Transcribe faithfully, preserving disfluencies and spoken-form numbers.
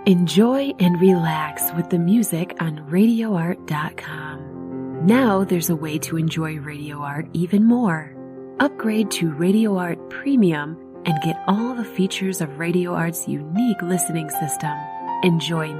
Enjoy and relax with the music on radio art dot com. Now there's a way to enjoy Radio Art even more. Upgrade to Radio Art Premium and get all the features of Radio Art's unique listening system. Enjoy